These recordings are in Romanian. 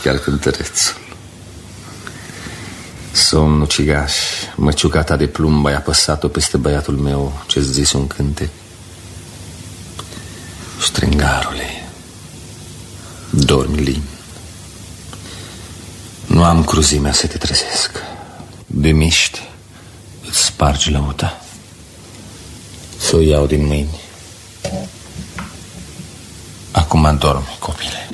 chiar cântărețul. Somn ucigaș, măciuca ta de plumb, ai apăsat-o peste băiatul meu ce-ți zise un cântec. Strângarule, dormi lin. Nu am cruzimea să te trezesc. De miști îți spargi lăuta. Să o iau din mâini. Acum dormi, copile.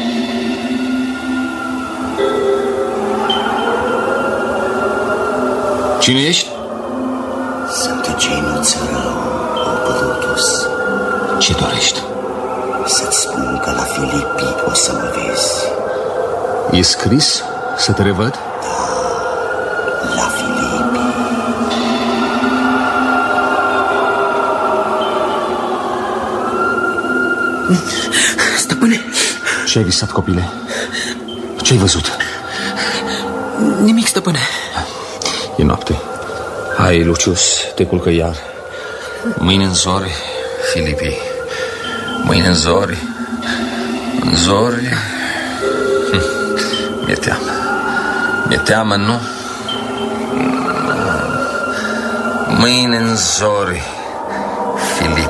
Cine ești? Sunt Genuță Rău, Brutus. Ce dorești? Să-ți spun că la Filipii o să mă vezi. E scris să te revăd? Da, la Filipii. Stăpâne! Ce ai visat, copile? Ce ai văzut? Nimic, stăpâne. E noapte. Hai, Lucius, te culcă iar. Mâine în zori, Filipii. Mâine în zori. În zori. Mi-e teamă. Mi-e teamă, nu? Mâine în zori, Filipii.